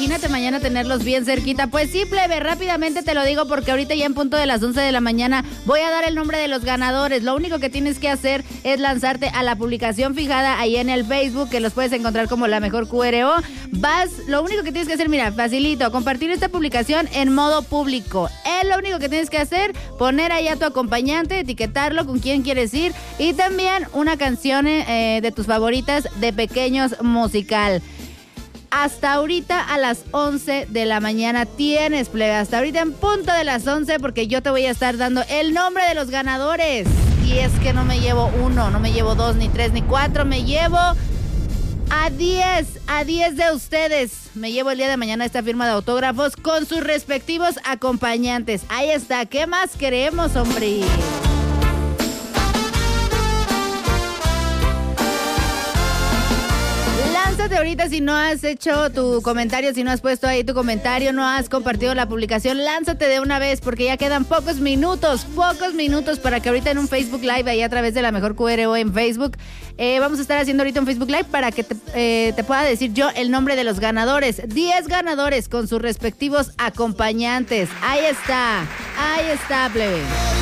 imagínate mañana tenerlos bien cerquita. Pues sí, plebe, rápidamente te lo digo porque ahorita ya en punto de las 11 de la mañana voy a dar el nombre de los ganadores. Lo único que tienes que hacer es lanzarte a la publicación fijada ahí en el Facebook, que los puedes encontrar como La Mejor QRO. Lo único que tienes que hacer, mira, facilito, compartir esta publicación en modo público. Es lo único que tienes que hacer, poner ahí a tu acompañante, etiquetarlo con quién quieres ir y también una canción de tus favoritas de Pequeños Musical. Hasta ahorita a las 11 de la mañana tienes, plebe, hasta ahorita en punto de las 11, porque yo te voy a estar dando el nombre de los ganadores. Y es que no me llevo uno, no me llevo dos, ni tres, ni cuatro, me llevo a 10 de ustedes. Me llevo el día de mañana esta firma de autógrafos con sus respectivos acompañantes. Ahí está, ¿qué más queremos, hombre? Lánzate ahorita si no has hecho tu comentario, si no has puesto ahí tu comentario, no has compartido la publicación, lánzate de una vez porque ya quedan pocos minutos para que ahorita en un Facebook Live ahí a través de La Mejor QRO en Facebook, vamos a estar haciendo ahorita un Facebook Live para que te pueda decir yo el nombre de los ganadores. 10 ganadores con sus respectivos acompañantes. Ahí está, plebe.